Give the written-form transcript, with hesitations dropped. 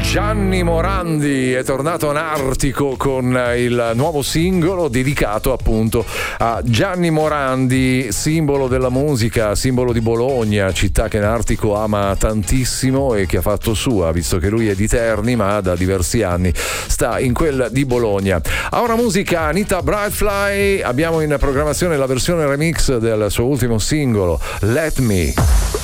Gianni Morandi è tornato anartico con il nuovo singolo dedicato appunto a Gianni Morandi, simbolo della musica, simbolo di Bologna, città che Nartico ama tantissimo e che ha fatto sua, visto che lui è di Terni ma da diversi anni sta in quel di Bologna. A ora musica Anita Brightfly, abbiamo in programmazione la versione remix del suo ultimo singolo Let Me.